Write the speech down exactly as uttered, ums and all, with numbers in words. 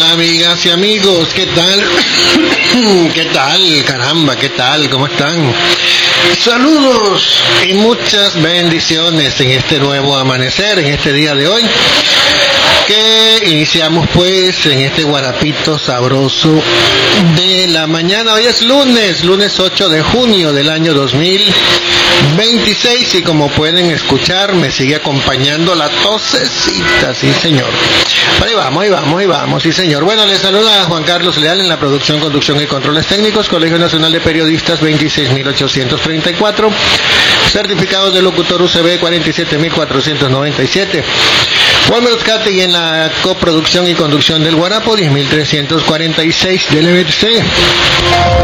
Hola amigas y amigos, ¿qué tal? ¿Qué tal? Caramba, ¿qué tal? ¿Cómo están? Saludos y muchas bendiciones en este nuevo amanecer, en este día de hoy, que iniciamos pues en este guarapito sabroso de la mañana. Hoy es lunes, lunes ocho de junio del año dos mil veintiséis, y como pueden escuchar me sigue acompañando la tosecita, sí señor. Ahí vamos, ahí vamos, ahí vamos, sí señor. Bueno, les saluda Juan Carlos Leal en la producción, conducción y controles técnicos, Colegio Nacional de Periodistas veintiséis mil ochocientos treinta y cuatro, certificados de locutor U C B cuarenta y siete mil cuatrocientos noventa y siete. Walmer Oscate, y en la coproducción y conducción del Guarapo diez mil trescientos cuarenta y seis del M C.